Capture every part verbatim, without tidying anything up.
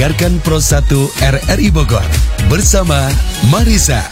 Dengarkan Pro satu R R I Bogor bersama Marisa.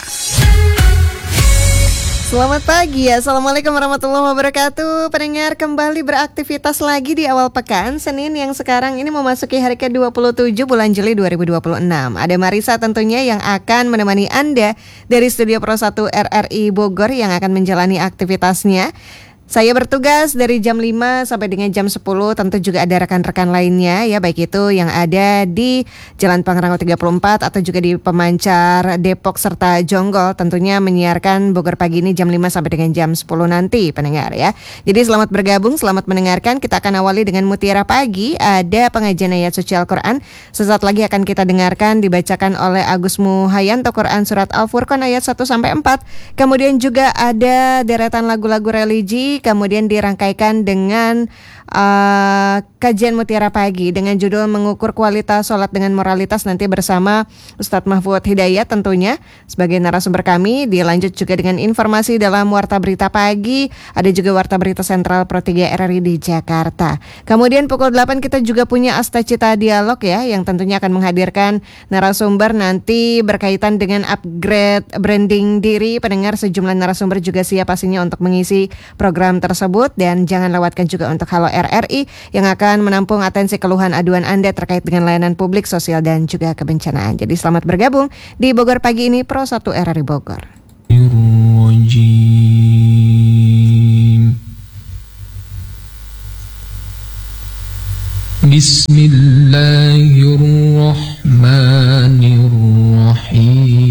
Selamat pagi, Assalamualaikum warahmatullahi wabarakatuh. Pendengar, kembali beraktivitas lagi di awal pekan Senin yang sekarang ini memasuki hari ke dua puluh tujuh bulan Juli dua ribu dua puluh enam. Ada Marisa tentunya yang akan menemani Anda dari Studio Pro satu R R I Bogor yang akan menjalani aktivitasnya. Saya bertugas dari jam lima sampai dengan jam sepuluh, tentu juga ada rekan-rekan lainnya ya, baik itu yang ada di Jalan Pangrango tiga puluh empat atau juga di Pemancar, Depok serta Jonggol, tentunya menyiarkan Bogor Pagi ini jam lima sampai dengan jam sepuluh nanti pendengar ya. Jadi selamat bergabung, selamat mendengarkan. Kita akan awali dengan Mutiara Pagi, ada pengajian ayat suci Al-Quran. Sesaat lagi akan kita dengarkan dibacakan oleh Agus Muhayanto Quran Surat Al-Furqan ayat satu sampai empat. Kemudian juga ada deretan lagu-lagu religi, kemudian dirangkaikan dengan uh, kajian Mutiara Pagi dengan judul Mengukur Kualitas Sholat dengan Moralitas, nanti bersama Ustadz Mahfud Hidayat tentunya sebagai narasumber kami. Dilanjut juga dengan informasi dalam Warta Berita Pagi, ada juga Warta Berita Sentral Pro tiga R R I di Jakarta. Kemudian pukul delapan kita juga punya Asta Cita Dialog ya, yang tentunya akan menghadirkan narasumber nanti berkaitan dengan upgrade branding diri. Pendengar, sejumlah narasumber juga siap pastinya untuk mengisi program tersebut, dan jangan lewatkan juga untuk Halo R R I yang akan menampung atensi keluhan aduan Anda terkait dengan layanan publik, sosial dan juga kebencanaan. Jadi selamat bergabung di Bogor Pagi ini Pro satu R R I Bogor. Bismillahirrahmanirrahim.